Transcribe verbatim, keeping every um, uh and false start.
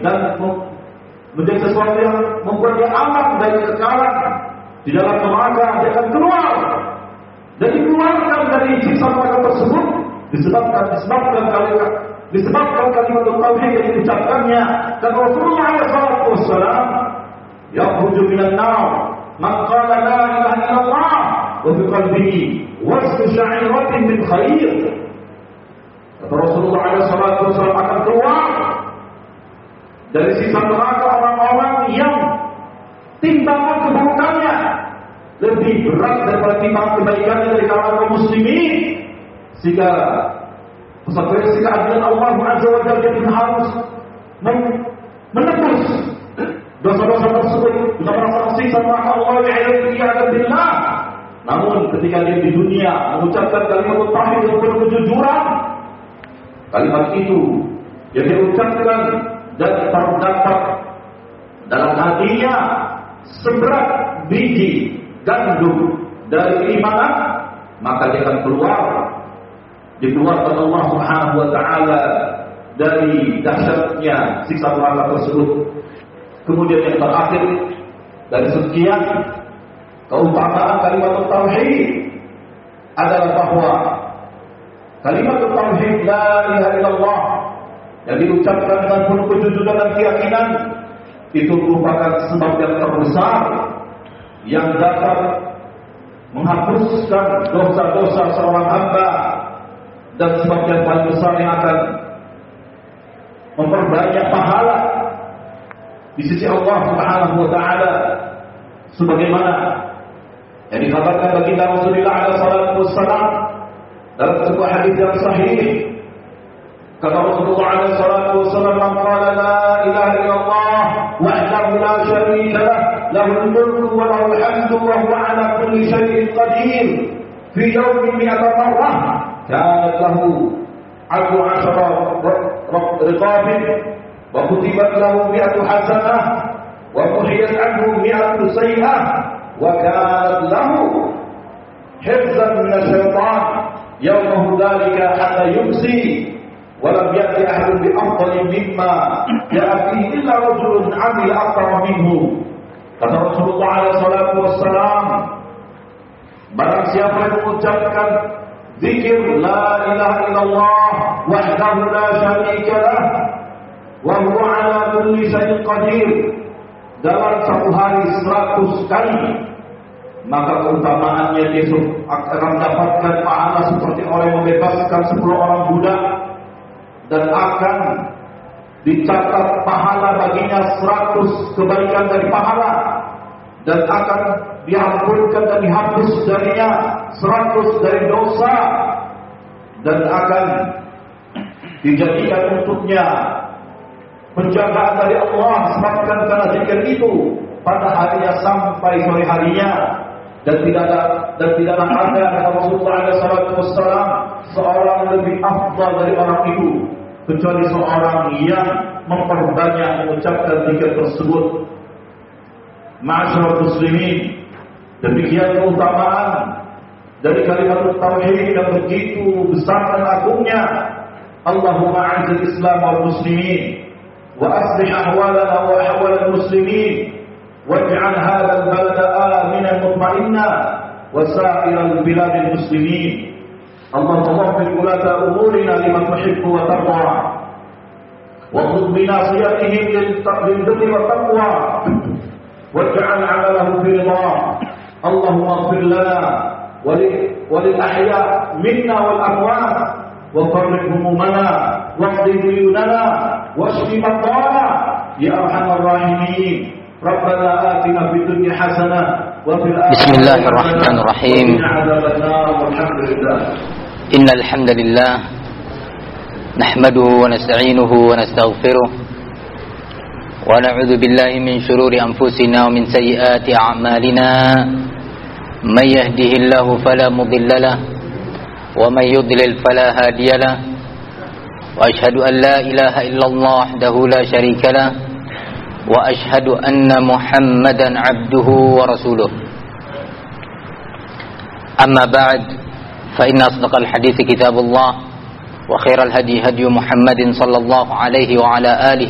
dan menjadi sesuatu yang membuat dia aman dari kekekalan di dalam neraka, dia akan keluar dan dikeluarkan dari siksa neraka tersebut disebabkan disebabkan kalimat disebabkan kalimat tauhid yang diucapkannya. Dan Rasulullah shallallahu alaihi wasallam yakhruju minan nar man qala la ilaha illallah wa fi qalbihi wasfu sya'iratin min khair. Kata Rasulullah shallallahu alaihi wasallam akan keluar dari siksa neraka orang-orang yang timbangan keburukannya lebih berat daripada timbangan kebaikannya dari kalangan kaum muslimin, sehingga konsekuensi keadilan Allah Azza wa Jalla dia harus menebus dosa-dosa tersebut dengan merasa tersiksa maka Allah ya'ala billah. Namun ketika dia di dunia mengucapkan kalimat tauhid dengan penuh kejujuran, kalimat itu yang diucapkan dan terdapat dalam hatinya seberat biji gandum dari keimanan, maka dia akan keluar dikeluarkan Allah Subhanahu wa taala dari dahsyatnya siksa neraka tersebut. Kemudian yang terakhir dari sekian keutamaan kalimat tauhid adalah bahwa kalimat tauhid la ilaha illallah yang diucapkan dengan penuh kejujuran dan keyakinan itu merupakan sebab yang terbesar yang dapat menghapuskan dosa-dosa seorang hamba, dan sebab yang paling besar yang akan memperbanyak pahala di sisi Allah Subhanahu wa taala, sebagaimana yang dikabarkan baginda Rasulullah alaihi salatu wassalam dalam sebuah hadis yang sahih. Kata Rasulullah alaihi salatu wassalam, "Man qala la ilaha illallah wahdahu la syarika lah, lahul mulku wa lahul hamdu wa huwa ala kulli syai'in qadir fi yawmin mi'ata marrah kanat lahu adlu ashara riqabin wa kutibat lahu mi'atu hasanah wa muhiyat anhu mi'atu sayyi'ah wa kanat lahu hifzan min asyaitan yawmahu dhalika hatta yumsi wa lam ya'ti ahadun bi afdalin mimma ja'a fihi illa rajulun 'amila akthara minhu." Kata Rasulullah alaihi salatu wassalam, barang siapa yang mengucapkan zikir la ilaha illallah wahdahu la syarika lah wa huwa ala kulli syai'in qadir dalam satu hari seratus kali, maka keutamaannya dia akan mendapatkan pahala seperti orang yang membebaskan sepuluh orang budak, dan akan dicatat pahala baginya seratus kebaikan dari pahala, dan akan diampunkan dan dihapus darinya seratus dari dosa, dan akan dijadikan untuknya penjagaan dari Allah sebabkan karena zikir itu pada harinya sampai sore harinya. Dan tidak ada dan tidaklah ada kata Rasulullah shallallahu alaihi wasallam seorang lebih afdal dari orang itu kecuali seorang yang memperbanyak mengucapkan zikir tersebut. Ma'asyiral muslimin, demikian keutamaan dari kalimat tauhid yang begitu besar dan agungnya. Allahumma a'izz al-islam wal muslimin wa aslih ahwalana wa ahwal al-muslimin waj'al hadha al-balada aminan mutma'inna wa sa'ir al-bilad al-muslimin. Allahumma waffiq ulata umurina liman tuhibbu wa tarda wa khudh bi nasiyatihim lil-birri wa taqwa waj'al 'amalahu fi ridha. Allahumma ighfir lana wa lil ahya minna wal amwat wa farrij humumana waqdi duyunana washfi marḍana ya arhamar rahimin. Rabbana atina fid dunya hasanah wa fil akhirati. Bismillahirrahmanirrahim. Innal hamdalillah nahmaduhu wa nasta'inuhu wa nastaghfiruh wa na'udzu billahi min shururi anfusina wa min sayyiati a'malina. Man yahdihillahu fala mudilla lahu wa man yudlil fala hadiya lahu. Wa asyhadu an la ilaha illallah wahdahu la syarika lahu wa asyhadu anna Muhammadan 'abduhu wa rasuluh. Amma ba'd, fa inna asdaqal hadithi kitabullah wa khairal hadi hadi Muhammadin sallallahu alaihi wa ala alihi